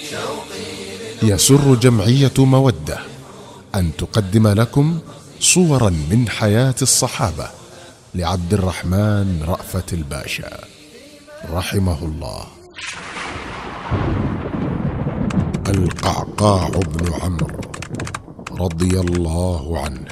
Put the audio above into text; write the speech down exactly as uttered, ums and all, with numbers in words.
يسر جمعية مودة أن تقدم لكم صورا من حياة الصحابة لعبد الرحمن رأفت الباشا رحمه الله. القعقاع بن عمرو رضي الله عنه